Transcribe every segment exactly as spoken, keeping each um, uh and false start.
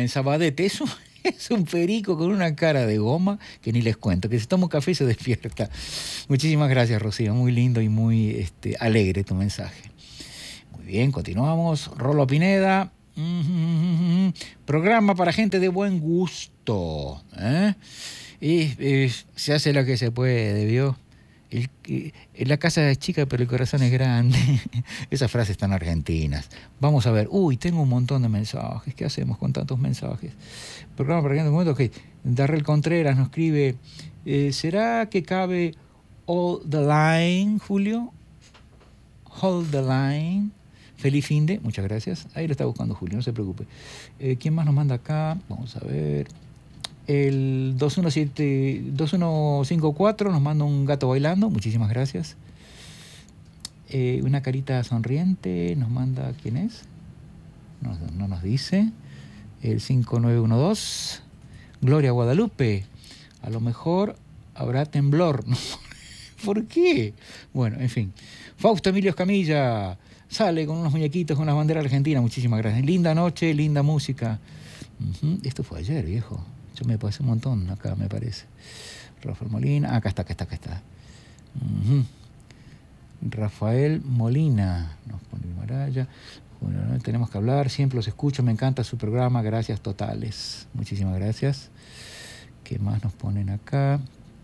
en Sabadete. Eso es un perico con una cara de goma que ni les cuento, que si toma un café se despierta. Muchísimas gracias, Rocío. Muy lindo y muy este, alegre tu mensaje. Muy bien, continuamos. Rolo Pineda. Mm-hmm. Programa para gente de buen gusto. ¿eh? Y eh, se hace lo que se puede, ¿vio? El, eh, la casa es chica, pero el corazón es grande. Esas frases están argentinas. Vamos a ver. Uy, tengo un montón de mensajes. ¿Qué hacemos con tantos mensajes? Programa para gente de buen gusto. Ok. Darrell Contreras nos escribe: eh, ¿será que cabe Hold the Line, Julio? Hold the Line. Feliz fin de, muchas gracias. Ahí lo está buscando Julio, no se preocupe. Eh, ¿Quién más nos manda acá? Vamos a ver. El dos uno siete, dos uno cinco cuatro nos manda un gato bailando, muchísimas gracias. Eh, una carita sonriente nos manda, ¿quién es? No, no nos dice. El cinco nueve uno dos. Gloria Guadalupe. A lo mejor habrá temblor. ¿Por qué? Bueno, en fin. Fausto Emilio Escamilla. Sale con unos muñequitos, con una bandera argentina. Muchísimas gracias. Linda noche, linda música. Uh-huh. Esto fue ayer, viejo. Yo me pasé un montón acá, me parece. Rafael Molina. Acá está, acá está, acá está. Uh-huh. Rafael Molina. Nos pone Himalaya. Bueno, ¿no? Tenemos que hablar. Siempre los escucho. Me encanta su programa. Gracias totales. Muchísimas gracias. ¿Qué más nos ponen acá?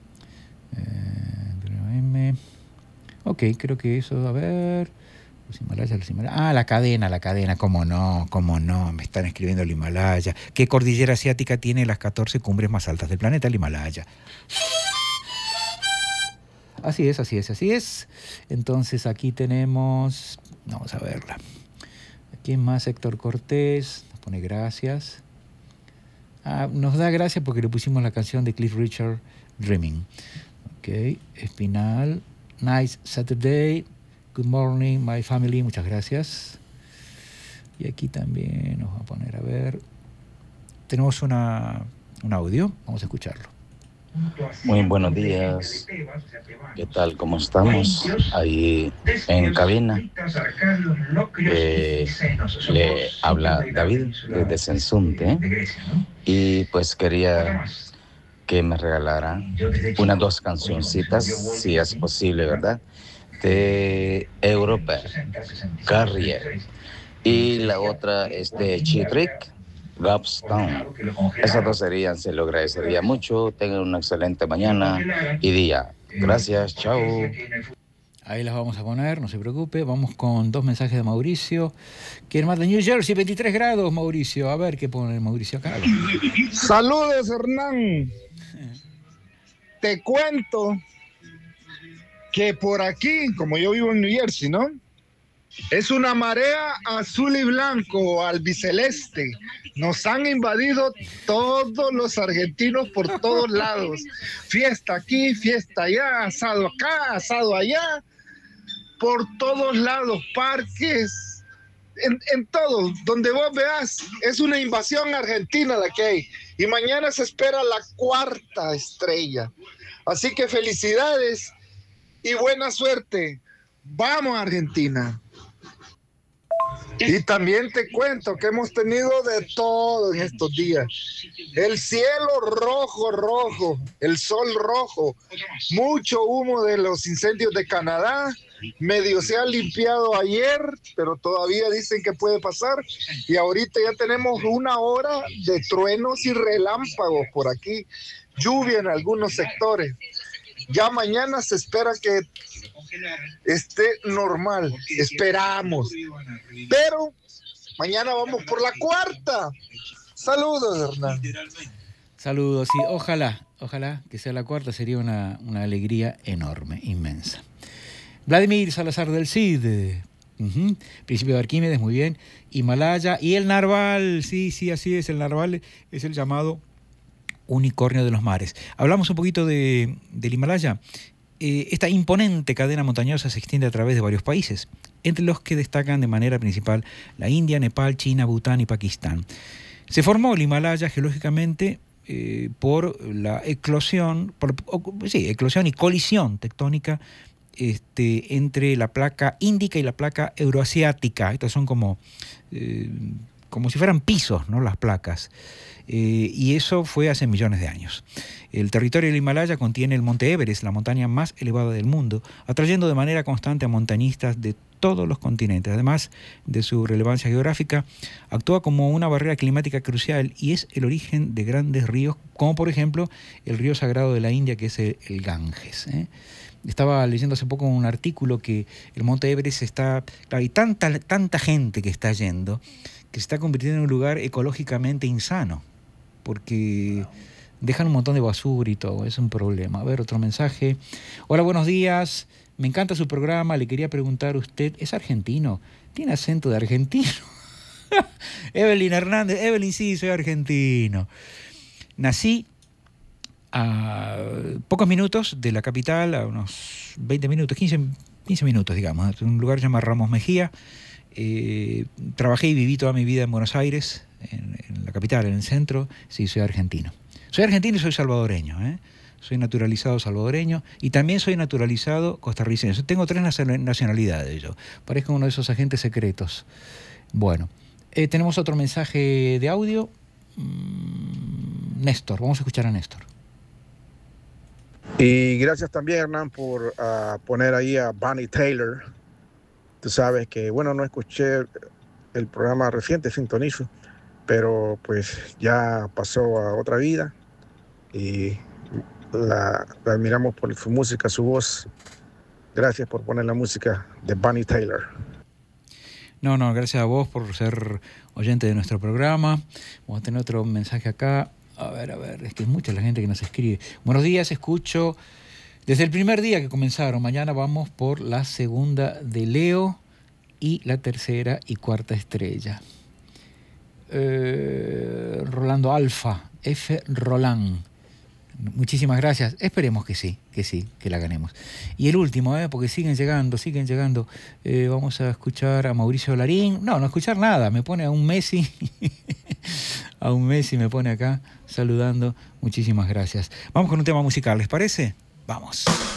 Eh, ok, creo que eso. A ver... Los Himalayas, los Himalayas. Ah, la cadena, la cadena, cómo no, cómo no, me están escribiendo el Himalaya. ¿Qué cordillera asiática tiene las catorce cumbres más altas del planeta? El Himalaya. Así es, así es, así es. Entonces aquí tenemos, vamos a verla. ¿Quién más? Héctor Cortés, nos pone gracias. Ah, nos da gracias porque le pusimos la canción de Cliff Richard, Dreaming. Ok, Espinal, Nice Saturday. Good morning, my family. Muchas gracias. Y aquí también nos va a poner, a ver. Tenemos una, un audio. Vamos a escucharlo. Muy buenos días. ¿Qué tal? ¿Cómo estamos? Ahí en cabina. Eh, le habla David desde Sensunte. Y pues quería que me regalaran unas dos cancioncitas, si es posible, ¿verdad? De Europa, Carrier, y la otra es de Chitrick, Gobstown. Esas dos serían, se lo agradecería mucho. Tengan una excelente mañana y día. Gracias, chao. Ahí las vamos a poner, no se preocupe. Vamos con dos mensajes de Mauricio. ¿Quién más? De New Jersey, veintitrés grados, Mauricio. A ver qué pone Mauricio acá. Saludos, Hernán. Te cuento que por aquí, como yo vivo en New Jersey, ¿no? Es una marea azul y blanco, albiceleste. Nos han invadido todos los argentinos por todos lados. Fiesta aquí, fiesta allá, asado acá, asado allá. Por todos lados, parques, en, en todo. Donde vos veas, es una invasión argentina la que hay. Y mañana se espera la cuarta estrella. Así que felicidades y buena suerte. Vamos, Argentina. Y también te cuento que hemos tenido de todo en estos días. El cielo rojo, rojo, el sol rojo, mucho humo de los incendios de Canadá, medio se ha limpiado ayer, pero todavía dicen que puede pasar. Y ahorita ya tenemos una hora de truenos y relámpagos por aquí, lluvia en algunos sectores. Ya mañana se espera que esté normal, esperamos. Pero mañana vamos por la cuarta. Saludos, Hernán. Saludos, sí, ojalá, ojalá que sea la cuarta, sería una, una alegría enorme, inmensa. Vladimir Salazar del Cid, uh-huh. Principio de Arquímedes, muy bien. Himalaya y el narval, sí, sí, así es, el narval es el llamado unicornio de los mares. Hablamos un poquito de, del Himalaya. Eh, esta imponente cadena montañosa se extiende a través de varios países, entre los que destacan de manera principal la India, Nepal, China, Bután y Pakistán. Se formó el Himalaya geológicamente eh, por la eclosión, por, sí, eclosión y colisión tectónica este, entre la placa índica y la placa euroasiática. Estas son como... Eh, como si fueran pisos, ¿no? Las placas. Eh, y eso fue hace millones de años. El territorio del Himalaya contiene el monte Everest, la montaña más elevada del mundo, atrayendo de manera constante a montañistas de todos los continentes. Además de su relevancia geográfica, actúa como una barrera climática crucial y es el origen de grandes ríos, como por ejemplo el río sagrado de la India, que es el, el Ganges, ¿eh? Estaba leyendo hace poco un artículo que el monte Everest está... Claro, hay tanta, tanta gente que está yendo que se está convirtiendo en un lugar ecológicamente insano, porque dejan un montón de basura y todo, es un problema. A ver, otro mensaje. Hola, buenos días, me encanta su programa, le quería preguntar, ¿usted es argentino? ¿Tiene acento de argentino? Evelyn Hernández, Evelyn, sí, soy argentino. Nací a pocos minutos de la capital, a unos veinte minutos, quince, quince minutos, digamos, en un lugar que se llama Ramos Mejía. Eh, trabajé y viví toda mi vida en Buenos Aires, en, en la capital, en el centro. Sí, soy argentino. Soy argentino y soy salvadoreño, ¿eh? Soy naturalizado salvadoreño y también soy naturalizado costarricense. Tengo tres nacionalidades yo. Parezco uno de esos agentes secretos. Bueno, eh, tenemos otro mensaje de audio. Mm, Néstor, vamos a escuchar a Néstor. Y gracias también, Hernán, por uh, poner ahí a Bonnie Tyler. Tú sabes que, bueno, no escuché el programa reciente, Sintonizo, pero pues ya pasó a otra vida y la, la admiramos por su música, su voz. Gracias por poner la música de Bonnie Tyler. No, no, gracias a vos por ser oyente de nuestro programa. Vamos a tener otro mensaje acá. A ver, a ver, es que es mucha la gente que nos escribe. Buenos días, escucho desde el primer día que comenzaron. Mañana vamos por la segunda de Leo y la tercera y cuarta estrella. Eh, Rolando Alfa, F. Roland. Muchísimas gracias. Esperemos que sí, que sí, que la ganemos. Y el último, ¿eh? Porque siguen llegando, siguen llegando. Eh, vamos a escuchar a Mauricio Larín. No, no escuchar nada. Me pone a un Messi. A un Messi me pone acá saludando. Muchísimas gracias. Vamos con un tema musical, ¿les parece? Vamos.